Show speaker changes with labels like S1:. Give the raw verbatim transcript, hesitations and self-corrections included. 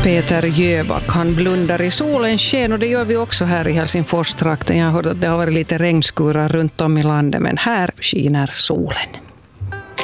S1: Peter Jöback, han blundar i solens sken och det gör vi också här i Helsingfors-trakten. Jag har hört att det har varit lite regnskurar runt om i landet, men här skiner solen.